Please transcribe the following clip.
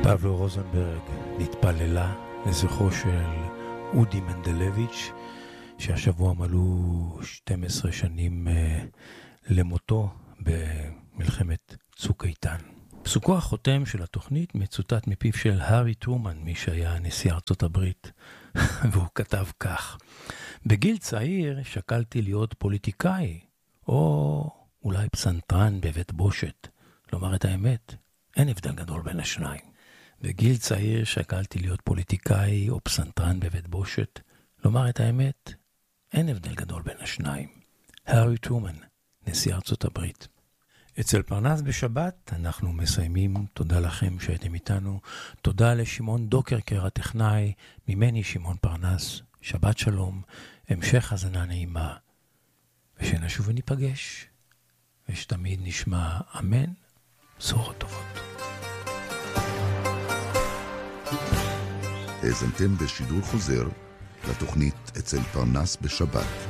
פבלו רוזנברג נתפללה לזכרו של אודי מנדלביץ' שהשבוע מלאו 12 שנים למותו במלחמת צוק איתן. פסוקו החותם של התוכנית מצוטט מפיו של הארי טרומן, מי שהיה נשיא ארצות הברית, והוא כתב כך: בגיל צעיר שקלתי להיות פוליטיקאי, או אולי פסנתרן בבית בושת. לומר את האמת, אין הבדל גדול בין השניים. בגיל צעיר שקלתי להיות פוליטיקאי או פסנתרן בבית בושת. לומר את האמת, אין הבדל גדול בין השניים. הארי טרומן, נשיא ארצות הברית. אצל פרנס בשבת אנחנו מסיימים. תודה לכם שהייתם איתנו. תודה לשמעון דוקרקר הטכנאי, ממני שמעון פרנס. שבת שלום, המשך הזנה נעימה, ושנשוב וניפגש, ושתמיד נשמע אמן, בשורות טובות. האזנתם בשידור חוזר לתוכנית אצל פרנס בשבת.